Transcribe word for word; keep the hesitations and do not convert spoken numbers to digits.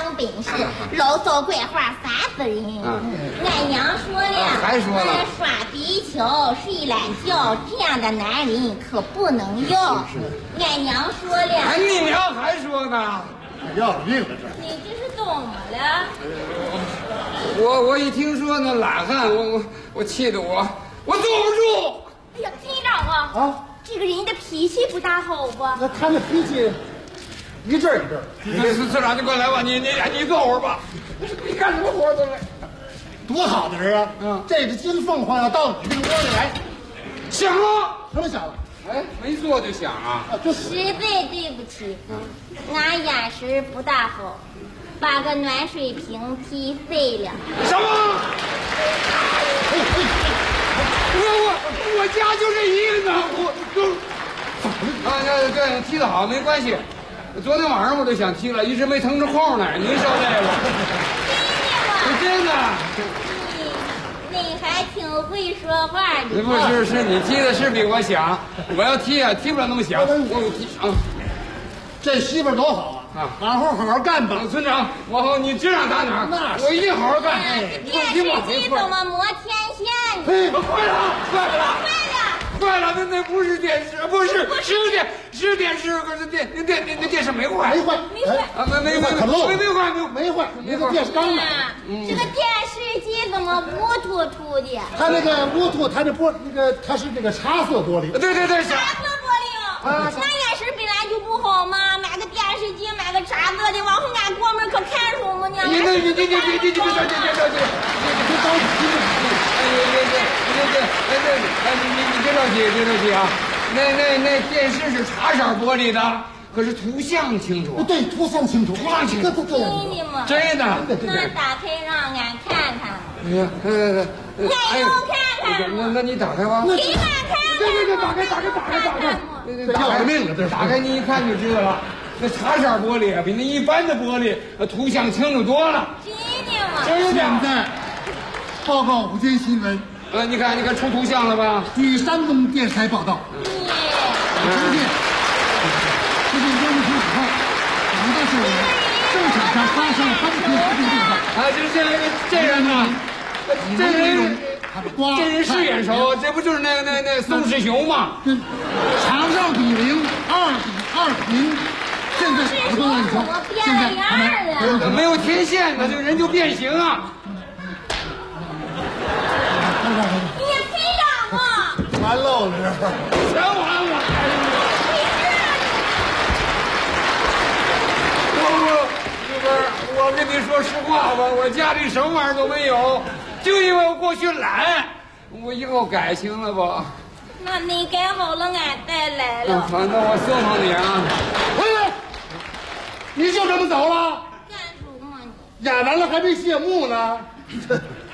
等本事，牢骚怪话烦死人。俺娘说了， 还说了， 耍笔巧、睡懒觉这样的男人可不能要。俺娘说了， 哎，你娘还说呢？ 要命了这！ 你这是怎么了？ 我我一听说那懒汉，我我我气得我我坐不住。 哎呀，村长啊， 啊， 这个人的脾气不大好吧？ 那他那脾气一阵一阵。 你村村长，你快来吧，你你你坐会儿吧。你干什么活都来？ 多好的人啊！嗯，这只金凤凰要到你这个窝里来， 响了， 什么响了？ 哎，没坐就响啊！ 啊，就实在对不起，俺眼神不大好，把个暖水瓶踢碎了。 什么？我我我家就这一个呢，我都啊，对对，踢得好没关系。昨天晚上我就想踢了，一直没腾出空来。您说这个？真的。 你你还挺会说话的。 不是，是你踢的是比我响，我要踢啊，踢不了那么响。我有踢啊。 这媳妇多好啊！啊，往后好好干吧， 村长，往后你指哪打哪， 那我一定好好干。 这电视机怎么磨天线呢？ 嘿， 坏了，坏了， 坏了！ 坏了，那那不是电视，不是是电是电视，可是电那电那那电视没坏， 没坏， 没坏啊，没没没可漏， 没没坏， 没没坏，那个电视缸呢？ 这个电视机怎么乌突突的？ 它那个乌兔，它这玻那个它是那个茶色玻璃。 对对对，是。 茶色玻璃哦，那眼神本来就不好嘛，买个电视机，买个茶色的，往后俺哥们可看什么呢？ 你那你你你你你你别着急，别着急，别着急，哎别别别别别，哎对，哎你你你别着急，别着急啊，那那那电视是茶色玻璃的，可是图像清楚。 对，图像清楚， 图像清楚， 这这样真的吗？ 真的。 那打开让俺看看。 哎呀，对对对， 俺又看看。 那那你打开吧。 给俺看看。 对对对，打开打开打开打开。对对， 要了命了，这是。 打开你一看就知道了，那茶色玻璃啊，比那一般的玻璃图像清楚多了。 真的吗？ 真的。 现在报告午间新闻。 呃，你看，你看出图像了吧？ 据山东电视台报道， 你呈现这个烟雾以后，两个是正场上发生了翻天覆地变化。 啊，这这这人呢？这人这人是眼熟，这不就是那那那宋世雄吗？ 场上比零，二比二平。现在打不了，你说现在没有天线，那这人就变形啊！ 你村长啊！ 完喽了，这全完了！我我媳妇儿，我跟你说实话吧，我家里什么玩意儿都没有，就因为我过去懒，我以后改行了吧？ 那你改好了，俺再来了。 好，那我送送你啊！ 喂，你就这么走了？ 干什么你？ 演完了还没谢幕呢。